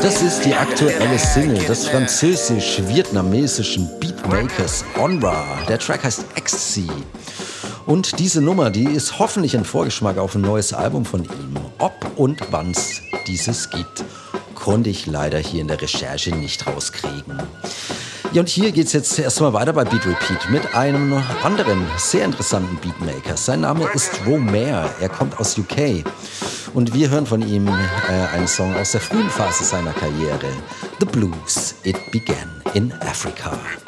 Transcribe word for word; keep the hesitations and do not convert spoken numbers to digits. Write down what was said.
Das ist die aktuelle Single des französisch-vietnamesischen Beatmakers Onra. Der Track heißt Ecstasy. Und diese Nummer, die ist hoffentlich ein Vorgeschmack auf ein neues Album von ihm. Ob und wann's dieses gibt, konnte ich leider hier in der Recherche nicht rauskriegen. Ja, und hier geht's jetzt erstmal weiter bei Beat Repeat mit einem anderen, sehr interessanten Beatmaker. Sein Name ist Romare, er kommt aus U K. Und wir hören von ihm äh, einen Song aus der frühen Phase seiner Karriere. The Blues, It Began in Africa.